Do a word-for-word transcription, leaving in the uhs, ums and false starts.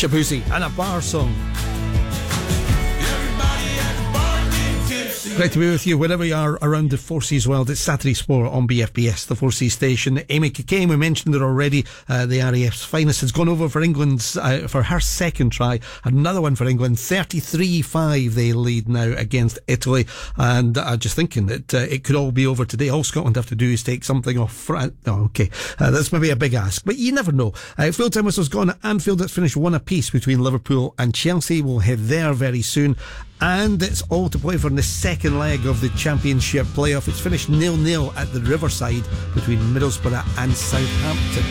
Shabuzi and a bar song. Great to be with you wherever you are around the Four Seas world. It's Saturday Sport on B F B S, the Four Seas station. Amy Cokayne, we mentioned it already, uh, the R A F's finest, has gone over for England's uh, for her second try. Another one for England. thirty-three five they lead now against Italy, and I'm uh, just thinking that uh, it could all be over today. All Scotland have to do is take something off France. Oh, okay, uh, that's maybe a big ask, but you never know. uh, Full time whistle's gone at Anfield. It's finished one apiece between Liverpool and Chelsea. We'll head there very soon. And it's all to play for in the second leg of the Championship playoff. It's finished nil nil at the Riverside between Middlesbrough and Southampton.